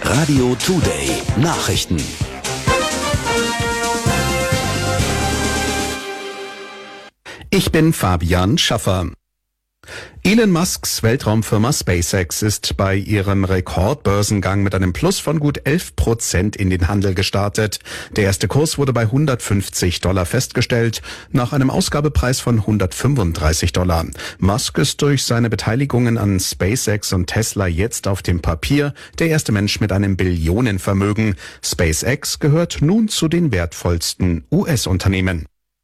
Radio Today Nachrichten. Ich bin Fabian Schaffer. Elon Musks Weltraumfirma SpaceX ist bei ihrem Rekordbörsengang mit einem Plus von gut 11% in den Handel gestartet. Der erste Kurs wurde bei $150 festgestellt, nach einem Ausgabepreis von $135. Musk ist durch seine Beteiligungen an SpaceX und Tesla jetzt auf dem Papier der erste Mensch mit einem Billionenvermögen. SpaceX gehört nun zu den wertvollsten US-Unternehmen.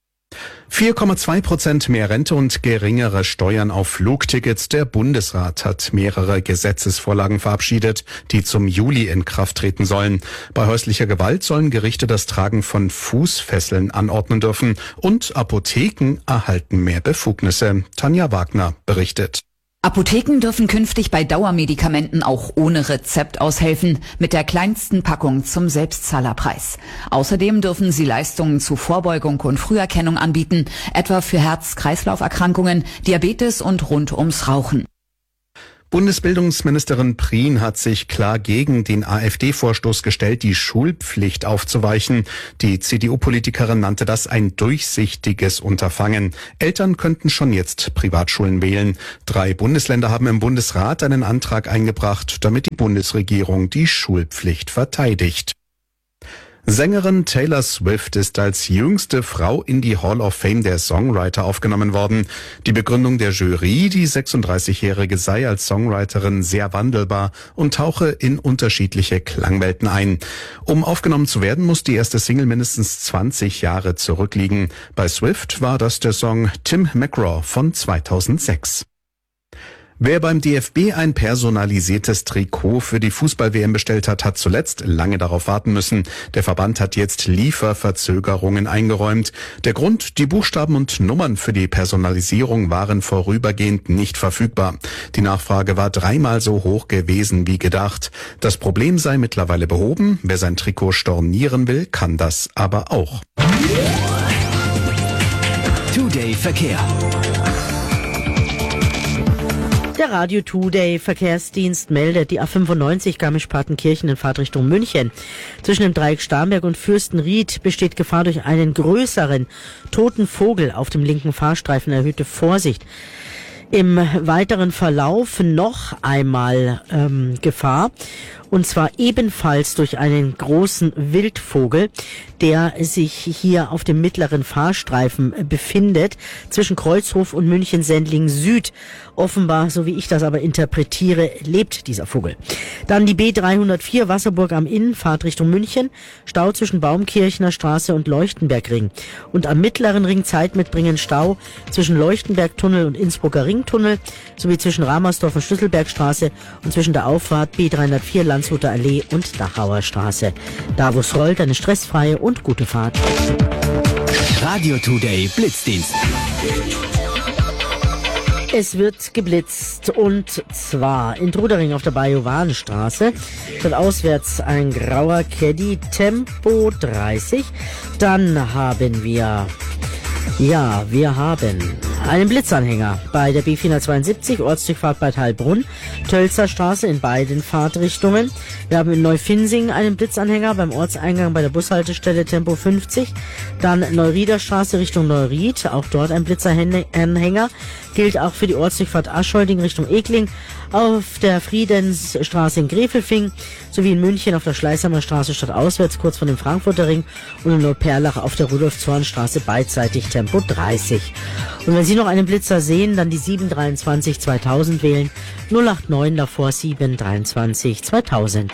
4,2% mehr Rente und geringere Steuern auf Flugtickets. Der Bundesrat hat mehrere Gesetzesvorlagen verabschiedet, die zum Juli in Kraft treten sollen. Bei häuslicher Gewalt sollen Gerichte das Tragen von Fußfesseln anordnen dürfen und Apotheken erhalten mehr Befugnisse. Tanja Wagner berichtet. Apotheken dürfen künftig bei Dauermedikamenten auch ohne Rezept aushelfen, mit der kleinsten Packung zum Selbstzahlerpreis. Außerdem dürfen sie Leistungen zu Vorbeugung und Früherkennung anbieten, etwa für Herz-Kreislauf-Erkrankungen, Diabetes und rund ums Rauchen. Bundesbildungsministerin Prien hat sich klar gegen den AfD-Vorstoß gestellt, die Schulpflicht aufzuweichen. Die CDU-Politikerin nannte das ein durchsichtiges Unterfangen. Eltern könnten schon jetzt Privatschulen wählen. 3 Bundesländer haben im Bundesrat einen Antrag eingebracht, damit die Bundesregierung die Schulpflicht verteidigt. Sängerin Taylor Swift ist als jüngste Frau in die Hall of Fame der Songwriter aufgenommen worden. Die Begründung der Jury, die 36-Jährige sei als Songwriterin sehr wandelbar und tauche in unterschiedliche Klangwelten ein. Um aufgenommen zu werden, muss die erste Single mindestens 20 Jahre zurückliegen. Bei Swift war das der Song Tim McGraw von 2006. Wer beim DFB ein personalisiertes Trikot für die Fußball-WM bestellt hat, hat zuletzt lange darauf warten müssen. Der Verband hat jetzt Lieferverzögerungen eingeräumt. Der Grund: die Buchstaben und Nummern für die Personalisierung waren vorübergehend nicht verfügbar. Die Nachfrage war 3-mal so hoch gewesen wie gedacht. Das Problem sei mittlerweile behoben. Wer sein Trikot stornieren will, kann das aber auch. Today Verkehr. Der Radio Today Verkehrsdienst meldet, die A95 Garmisch-Partenkirchen in Fahrtrichtung München. Zwischen dem Dreieck Starnberg und Fürstenried besteht Gefahr durch einen größeren toten Vogel auf dem linken Fahrstreifen. Erhöhte Vorsicht. Im weiteren Verlauf noch einmal Gefahr, und zwar ebenfalls durch einen großen Wildvogel, der sich hier auf dem mittleren Fahrstreifen befindet, zwischen Kreuzhof und München-Sendling Süd. Offenbar, so wie ich das aber interpretiere, lebt dieser Vogel. Dann die B304 Wasserburg am Inn, Fahrt Richtung München, Stau zwischen Baumkirchner Straße und Leuchtenbergring. Und am mittleren Ring Zeit mitbringen Stau zwischen Leuchtenbergtunnel und Innsbrucker Ringtunnel, sowie zwischen Ramersdorf und Schlüsselbergstraße und zwischen der Auffahrt B304 Landshuter Allee und Dachauer Straße. Da wo es rollt, eine stressfreie und gute Fahrt. Radio Today Blitzdienst. Es wird geblitzt, und zwar in Trudering auf der Bajowanstraße. Dort auswärts ein grauer Caddy, Tempo 30. Dann haben wir einen Blitzanhänger bei der B472, Ortsdurchfahrt Bad Heilbrunn, Tölzer Straße in beiden Fahrtrichtungen. Wir haben in Neufinsing einen Blitzanhänger beim Ortseingang bei der Bushaltestelle Tempo 50. Dann Neurieder Straße Richtung Neuried, auch dort ein Blitzanhänger. Gilt auch für die Ortsdurchfahrt Aschholding Richtung Egling, auf der Friedensstraße in Grefelfing, sowie in München auf der Schleißheimer Straße stadtauswärts kurz vor dem Frankfurter Ring und in Neuperlach auf der Rudolf-Zorn-Straße beidseitig Tempo 30. Und wenn Sie noch einen Blitzer sehen, dann die 723 2000 wählen, 089 davor 723 2000.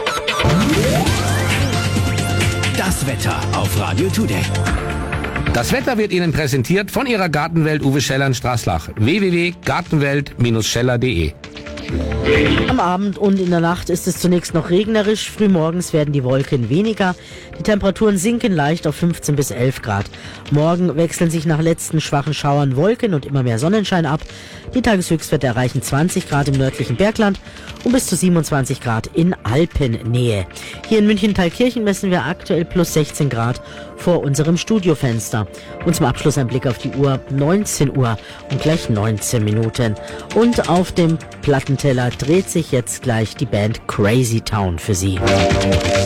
Das Wetter auf Radio Today. Das Wetter wird Ihnen präsentiert von Ihrer Gartenwelt Uwe Scheller in Straßlach. www.gartenwelt-scheller.de. Am Abend und in der Nacht ist es zunächst noch regnerisch. Frühmorgens werden die Wolken weniger. Die Temperaturen sinken leicht auf 15 bis 11 Grad. Morgen wechseln sich nach letzten schwachen Schauern Wolken und immer mehr Sonnenschein ab. Die Tageshöchstwerte erreichen 20 Grad im nördlichen Bergland und bis zu 27 Grad in Alpennähe. Hier in München-Thalkirchen messen wir aktuell plus 16 Grad vor unserem Studiofenster. Und zum Abschluss ein Blick auf die Uhr, 19 Uhr und gleich 19 Minuten. Und auf dem Plattenteller dreht sich jetzt gleich die Band Crazy Town für Sie.